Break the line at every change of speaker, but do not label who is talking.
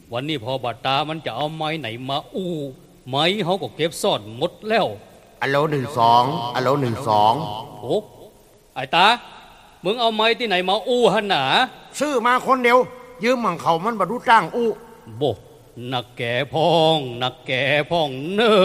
วันนี้พอบัดตามันจะเอาไม้ไหนมาอู้ไม้เขาก็เก็บซ่อนหมดแล้ว
อัลโหล12อัลโหล12
โอ้ไอ้ตามึงเอาไม้ที่ไหนมาอู้หันหนา
ซื้อมาคนเดียวยืมมันเขามันบรรลุจ้างอู้
โบนักแก่พองนักแก่พองเนอ